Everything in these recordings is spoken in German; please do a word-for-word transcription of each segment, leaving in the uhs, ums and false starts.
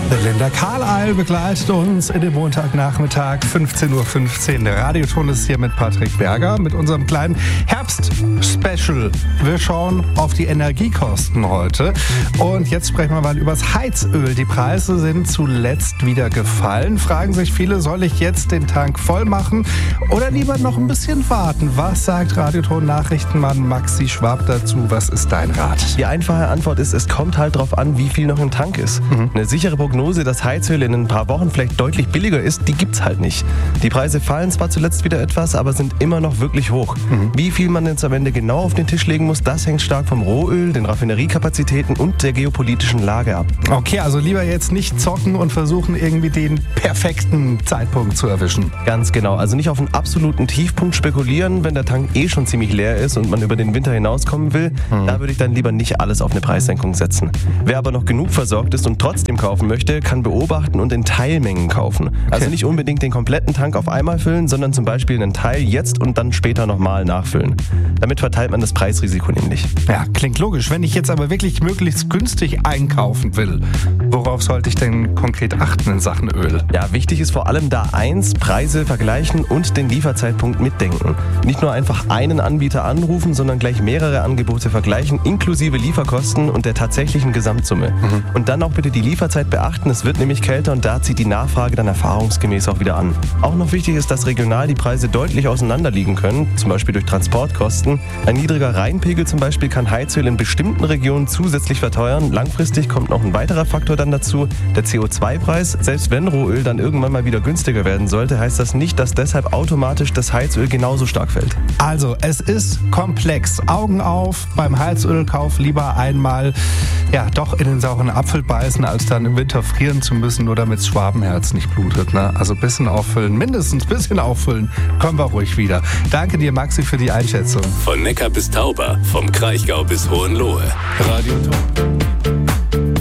Linda Carlisle begleitet uns in dem Montagnachmittag, fünfzehn Uhr fünfzehn. Der Radioton ist hier mit Patrick Berger, mit unserem kleinen Herbst-Special. Wir schauen auf die Energiekosten heute. Und jetzt sprechen wir mal über das Heizöl. Die Preise sind zuletzt wieder gefallen. Fragen sich viele, soll ich jetzt den Tank voll machen oder lieber noch ein bisschen warten? Was sagt Radioton-Nachrichtenmann Maxi Schwab dazu? Was ist dein Rat? Die einfache Antwort ist, es kommt halt drauf an, wie viel noch im Tank ist. Mhm. Eine sichere Prognose, dass Heizöl in ein paar Wochen vielleicht deutlich billiger ist, die gibt's halt nicht. Die Preise fallen zwar zuletzt wieder etwas, aber sind immer noch wirklich hoch. Mhm. Wie viel man jetzt am Ende genau auf den Tisch legen muss, das hängt stark vom Rohöl, den Raffineriekapazitäten und der geopolitischen Lage ab. Okay, also lieber jetzt nicht zocken und versuchen, irgendwie den perfekten Zeitpunkt zu erwischen. Ganz genau, also nicht auf einen absoluten Tiefpunkt spekulieren, wenn der Tank eh schon ziemlich leer ist und man über den Winter hinauskommen will. Mhm. Da würde ich dann lieber nicht alles auf eine Preissenkung setzen. Wer aber noch genug versorgt ist und trotzdem kaufen möchte, kann beobachten und in Teilmengen kaufen. Okay. Also nicht unbedingt den kompletten Tank auf einmal füllen, sondern zum Beispiel einen Teil jetzt und dann später nochmal nachfüllen. Damit verteilt man das Preisrisiko nämlich. Ja, klingt logisch. Wenn ich jetzt aber wirklich möglichst günstig einkaufen will, worauf sollte ich denn konkret achten in Sachen Öl? Ja, wichtig ist vor allem da eins, Preise vergleichen und den Lieferzeitpunkt mitdenken. Nicht nur einfach einen Anbieter anrufen, sondern gleich mehrere Angebote vergleichen, inklusive Lieferkosten und der tatsächlichen Gesamtsumme. Mhm. Und dann auch bitte die Lieferzeit beachten, es wird nämlich kälter und da zieht die Nachfrage dann erfahrungsgemäß auch wieder an. Auch noch wichtig ist, dass regional die Preise deutlich auseinander liegen können, zum Beispiel durch Transportkosten. Ein niedriger Rheinpegel zum Beispiel kann Heizöl in bestimmten Regionen zusätzlich verteuern. Langfristig kommt noch ein weiterer Faktor dann dazu, der C O zwei Preis. Selbst wenn Rohöl dann irgendwann mal wieder günstiger werden sollte, heißt das nicht, dass deshalb automatisch das Heizöl genauso stark fällt. Also, es ist komplex. Augen auf, beim Heizölkauf lieber einmal ja doch in den sauren Apfel beißen, als dann im Winter frieren zu müssen, nur damit das Schwabenherz nicht blutet. Ne? Also ein bisschen auffüllen, mindestens ein bisschen auffüllen, kommen wir ruhig wieder. Danke dir, Maxi, für die Einschätzung. Von Neckar bis Tauber, vom Kraichgau bis Hohenlohe. Radioton.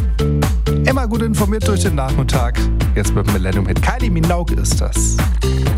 Immer gut informiert durch den Nachmittag. Jetzt mit dem Millennium Hit. Kylie Minogue ist das.